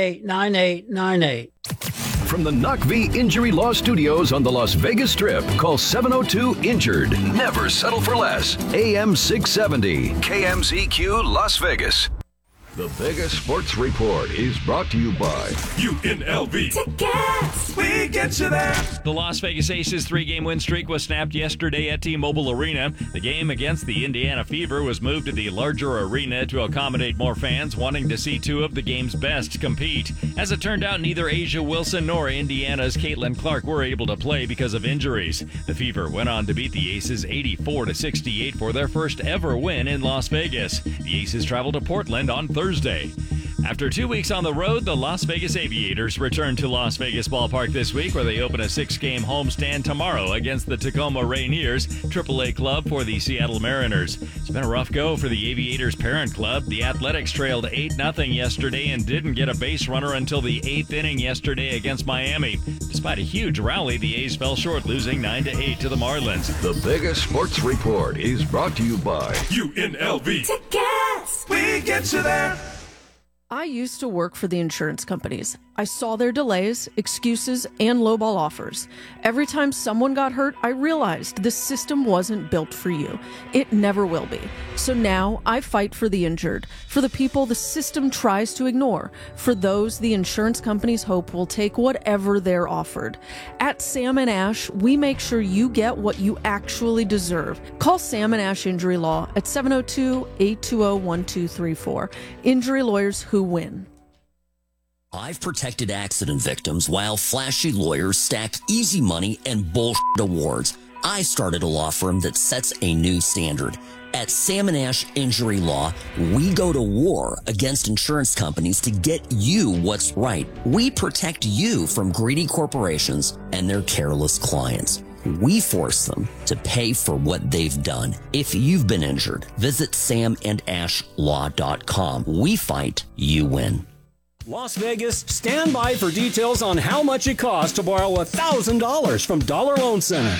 989898. From the Knock V Injury Law Studios on the Las Vegas Strip, call 702-INJURED. Never settle for less. AM 670, KMZQ Las Vegas. The Vegas Sports Report is brought to you by UNLV. Tickets! We get you there. The Las Vegas Aces 3-game win streak was snapped yesterday at T-Mobile Arena. The game against the Indiana Fever was moved to the larger arena to accommodate more fans wanting to see two of the game's best compete. As it turned out, neither Asia Wilson nor Indiana's Caitlin Clark were able to play because of injuries. The Fever went on to beat the Aces 84-68 for their first ever win in Las Vegas. The Aces travel to Portland on Thursday. After 2 weeks on the road, the Las Vegas Aviators return to Las Vegas Ballpark this week, where they open a 6-game homestand tomorrow against the Tacoma Rainiers, AAA club for the Seattle Mariners. It's been a rough go for the Aviators' parent club. The Athletics trailed 8-0 yesterday and didn't get a base runner until the 8th inning yesterday against Miami. Despite a huge rally, the A's fell short, losing 9-8 to the Marlins. The Vegas Sports Report is brought to you by UNLV. Tickets! We get you there. I used to work for the insurance companies. I saw their delays, excuses, and lowball offers. Every time someone got hurt, I realized the system wasn't built for you. It never will be. So now I fight for the injured, for the people the system tries to ignore, for those the insurance companies hope will take whatever they're offered. At Sam & Ash, we make sure you get what you actually deserve. Call Sam & Ash Injury Law at 702-820-1234. Injury lawyers who win. I've protected accident victims while flashy lawyers stacked easy money and bullshit awards. I started a law firm that sets a new standard. At Sam & Ash Injury Law, we go to war against insurance companies to get you what's right. We protect you from greedy corporations and their careless clients. We force them to pay for what they've done. If you've been injured, visit samandashlaw.com. We fight, you win. Las Vegas, stand by for details on how much it costs to borrow $1,000 from Dollar Loan Center.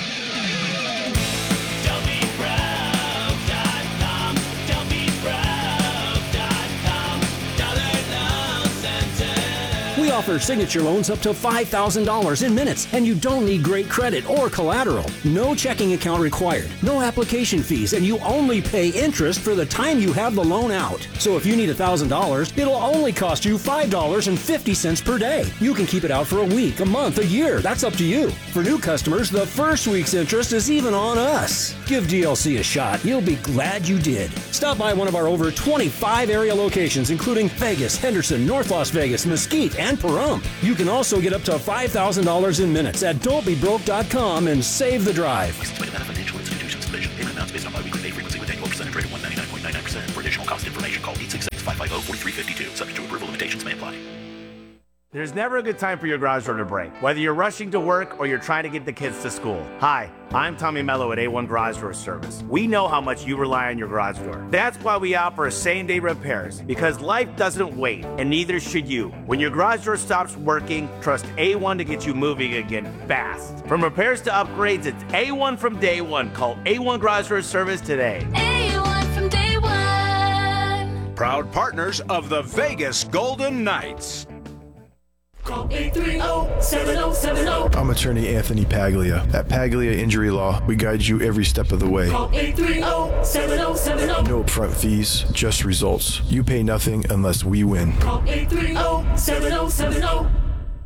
We offer signature loans up to $5,000 in minutes, and you don't need great credit or collateral. No checking account required, no application fees, and you only pay interest for the time you have the loan out. So if you need $1,000, it'll only cost you $5.50 per day. You can keep it out for a week, a month, a year. That's up to you. For new customers, the first week's interest is even on us. Give DLC a shot. You'll be glad you did. Stop by one of our over 25 area locations, including Vegas, Henderson, North Las Vegas, Mesquite, and Pahrump. You can also get up to $5,000 in minutes at don'tbebroke.com and save the drive. Financial institutions provision. Payment amounts based on biweekly pay frequency with annual percentage rate of 199.99%. For additional cost information, call 866-550-4352. Subject to approval, limitations may apply. There's never a good time for your garage door to break, whether you're rushing to work or you're trying to get the kids to school. Hi, I'm Tommy Mello at A1 Garage Door Service. We know how much you rely on your garage door. That's why we offer same-day repairs, because life doesn't wait, and neither should you. When your garage door stops working, trust A1 to get you moving again fast. From repairs to upgrades, it's A1 from day one. Call A1 Garage Door Service today. A1 from day one. Proud partners of the Vegas Golden Knights. Call 830-7070. I'm attorney Anthony Paglia. At Paglia Injury Law, we guide you every step of the way. Call 830-7070. No upfront fees, just results. You pay nothing unless we win. Call 830-7070.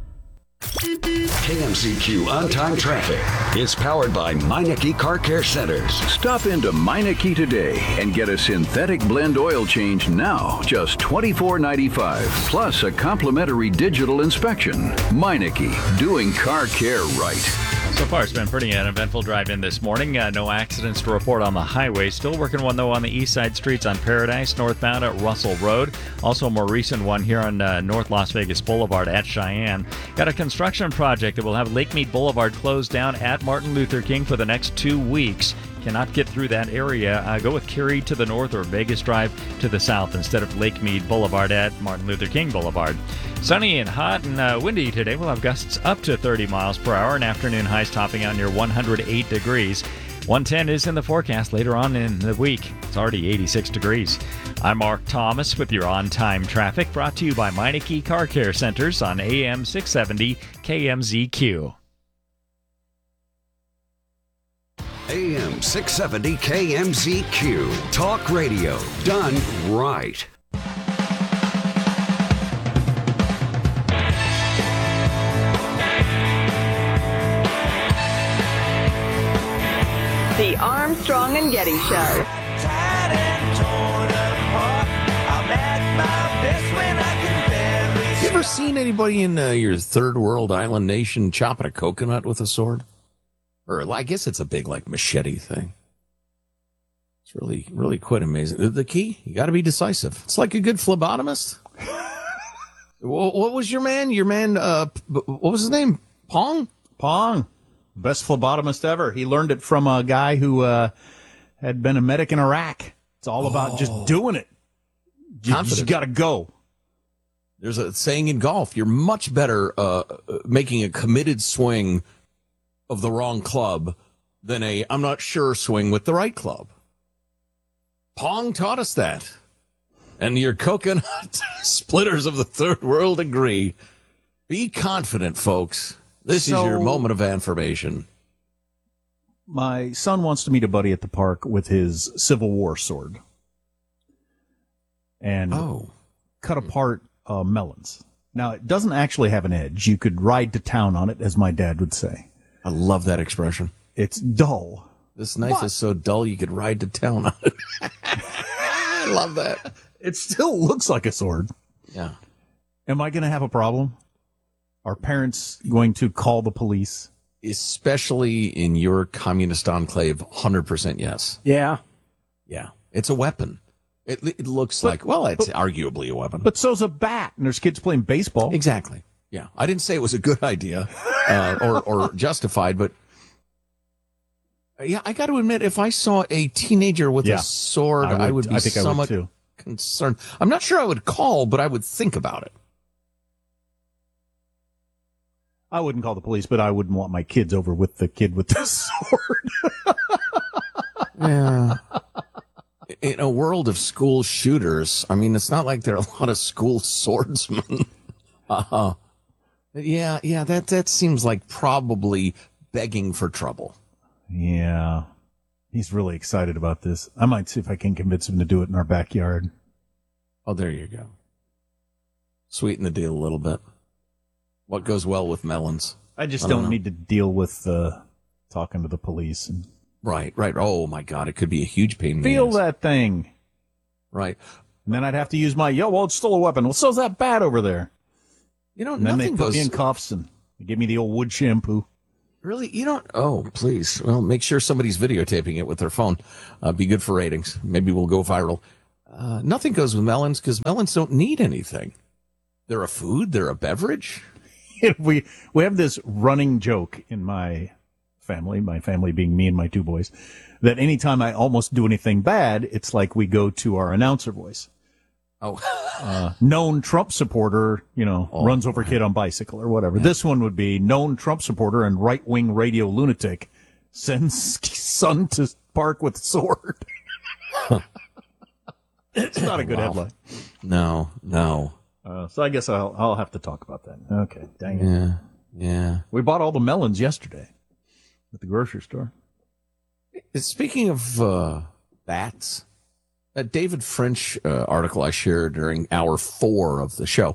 KMZQ On-Time Traffic is powered by Meineke Car Care Centers. Stop into Meineke today and get a synthetic blend oil change now, just $24.95, plus a complimentary digital inspection. Meineke, doing car care right. So far, it's been pretty uneventful drive-in this morning. No accidents to report on the highway. Still working one, though, on the east side streets on Paradise, northbound at Russell Road. Also, a more recent one here on North Las Vegas Boulevard at Cheyenne. Got a construction project that will have Lake Mead Boulevard closed down at Martin Luther King for the next 2 weeks. Cannot get through that area. Go with Curie to the north or Vegas Drive to the south instead of Lake Mead Boulevard at Martin Luther King Boulevard. Sunny and hot and windy today. We'll have gusts up to 30 miles per hour and afternoon highs topping out near 108 degrees. 110 is in the forecast later on in the week. It's already 86 degrees. I'm Mark Thomas with your on-time traffic, brought to you by Meineke Car Care Centers on AM 670 KMZQ. AM 670 KMZQ. Talk radio done right. The Armstrong and Getty Show. You ever seen anybody in your third world island nation chopping a coconut with a sword? Or I guess it's a big, like, machete thing. It's really, really quite amazing. The key, you got to be decisive. It's like a good phlebotomist. What was your man? What was his name? Pong? Pong. Best phlebotomist ever. He learned it from a guy who had been a medic in Iraq. It's all about just doing it. You just got to go. There's a saying in golf, you're much better making a committed swing of the wrong club than a I'm not sure swing with the right club. Pong taught us that. And your coconut splitters of the third world agree. Be confident, folks. This is your moment of affirmation. My son wants to meet a buddy at the park with his Civil War sword. And cut apart melons. Now, it doesn't actually have an edge. You could ride to town on it, as my dad would say. I love that expression. It's dull. This knife is so dull you could ride to town on it. I love that. It still looks like a sword. Yeah. Am I going to have a problem? Are parents going to call the police? Especially in your communist enclave, 100% yes. Yeah. Yeah. It's a weapon. It looks it's arguably a weapon. But so's a bat, and there's kids playing baseball. Exactly. Yeah. I didn't say it was a good idea or justified, but yeah, I got to admit, if I saw a teenager with a sword, I would be somewhat concerned. I'm not sure I would call, but I would think about it. I wouldn't call the police, but I wouldn't want my kids over with the kid with the sword. Yeah. In a world of school shooters, I mean, it's not like there are a lot of school swordsmen. Yeah, that seems like probably begging for trouble. Yeah. He's really excited about this. I might see if I can convince him to do it in our backyard. Oh, there you go. Sweeten the deal a little bit. What goes well with melons? I just don't need to deal with talking to the police. And Right. Oh, my God. It could be a huge pain in the feel ass. that thing. Right. And then I'd have to use my, it's still a weapon. Well, so's that bat over there. You know, And then they nothing put goes... me in cuffs and they give me the old wood shampoo. Really? You don't... Oh, please. Well, make sure somebody's videotaping it with their phone. Be good for ratings. Maybe we'll go viral. Nothing goes with melons because melons don't need anything. They're a food. They're a beverage. We have this running joke in my family being me and my two boys, that anytime I almost do anything bad, it's like we go to our announcer voice. Oh. Known Trump supporter, runs over kid on bicycle or whatever. Yeah. This one would be known Trump supporter and right-wing radio lunatic sends son to park with sword. It's not a good headline. No. So I guess I'll have to talk about that. Okay, dang it. Yeah. We bought all the melons yesterday at the grocery store. Speaking of bats, a David French article I shared during hour 4 of the show,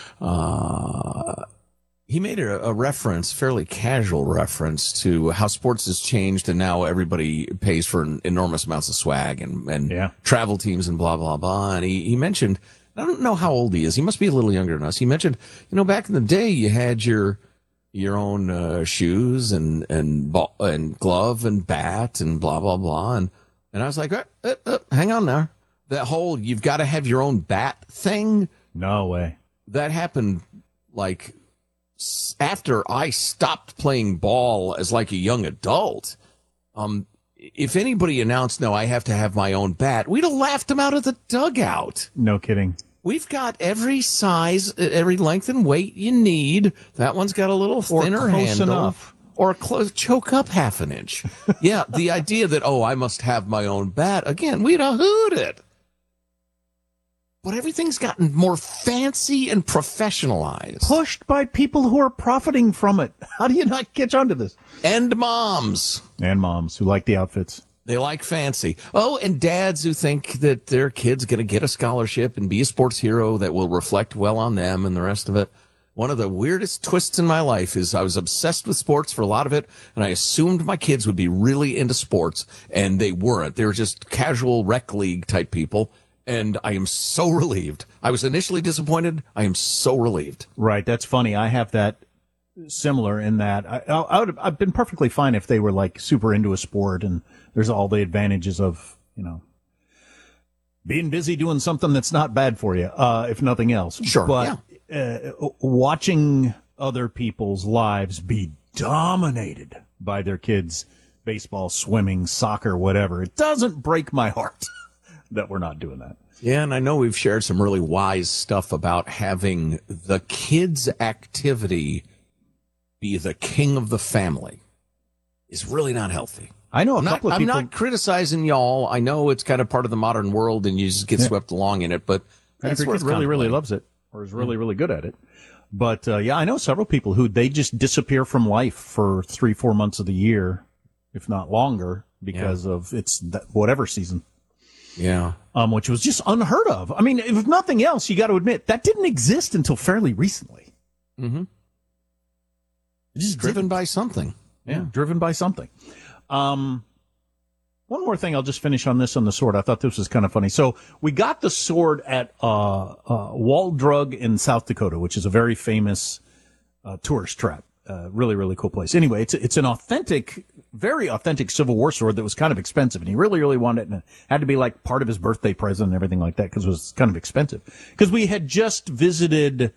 he made a reference, fairly casual reference, to how sports has changed and now everybody pays for enormous amounts of swag and travel teams and blah, blah, blah. And he mentioned, I don't know how old he is. He must be a little younger than us. He mentioned, back in the day you had your own shoes and glove and bat and blah, blah, blah. And I was like, hang on there. That whole you've got to have your own bat thing. No way. That happened like after I stopped playing ball as like a young adult. If anybody announced, no, I have to have my own bat, we'd have laughed him out of the dugout. No kidding. We've got every size, every length and weight you need. That one's got a little thinner handle. Enough. Or choke up half an inch. Yeah, the idea that, I must have my own bat. Again, we'd have hooted. But everything's gotten more fancy and professionalized. Pushed by people who are profiting from it. How do you not catch on to this? And moms. And moms who like the outfits. They like fancy. Oh, and dads who think that their kid's going to get a scholarship and be a sports hero that will reflect well on them and the rest of it. One of the weirdest twists in my life is I was obsessed with sports for a lot of it, and I assumed my kids would be really into sports, and they weren't. They were just casual rec league type people, and I am so relieved. I was initially disappointed. I am so relieved. Right. That's funny. I have that similar in that I've been perfectly fine if they were like super into a sport and there's all the advantages of, being busy doing something that's not bad for you, if nothing else. Sure. But watching other people's lives be dominated by their kids' baseball, swimming, soccer, whatever, it doesn't break my heart that we're not doing that. Yeah, and I know we've shared some really wise stuff about having the kids' activity be the king of the family is really not healthy. I know a couple of people. I'm not criticizing y'all. I know it's kind of part of the modern world and you just get swept along in it, but that's where really loves it or is really, really good at it. But I know several people who they just disappear from life for 3-4 months of the year, if not longer, because of whatever season. Yeah. Which was just unheard of. I mean, if nothing else, you got to admit that didn't exist until fairly recently. Mm-hmm. Just driven by something. Yeah, driven by something. One more thing, I'll just finish on this on the sword. I thought this was kind of funny. So we got the sword at Wall Drug in South Dakota, which is a very famous tourist trap. Really, really cool place. Anyway, it's an very authentic Civil War sword that was kind of expensive, and he really, really wanted it, and it had to be like part of his birthday present and everything like that because it was kind of expensive. Because we had just visited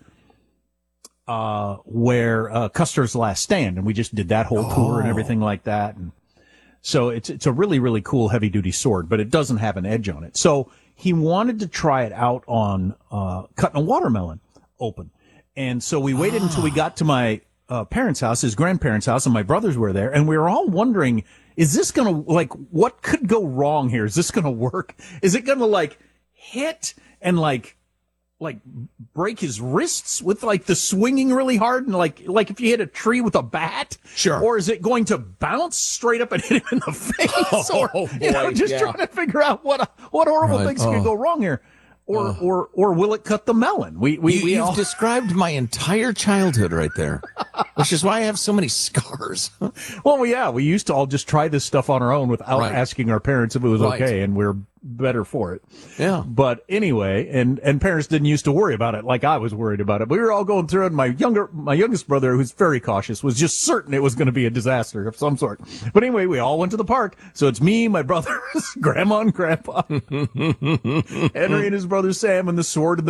where Custer's Last Stand, and we just did that whole tour and everything like that. And so it's a really, really cool heavy duty sword, but it doesn't have an edge on it. So he wanted to try it out on cutting a watermelon open. And so we waited until we got to my parents' house, his grandparents' house, and my brothers were there, and we were all wondering, is this going to, what could go wrong here? Is this going to work? Is it going to, hit and, break his wrists with like the swinging really hard and like if you hit a tree with a bat? Sure. Or is it going to bounce straight up and hit him in the face? Trying to figure out what horrible things could go wrong here. Or will it cut the melon? You've described my entire childhood right there, which is why I have so many scars. Well, yeah, we used to all just try this stuff on our own without asking our parents if it was okay, and we're better for it. Yeah. But anyway, and parents didn't used to worry about it like I was worried about it. We were all going through it. My youngest brother, who's very cautious, was just certain it was going to be a disaster of some sort. But anyway, we all went to the park. So it's me, my brothers, grandma and grandpa, Henry and his brother Sam, and the sword and the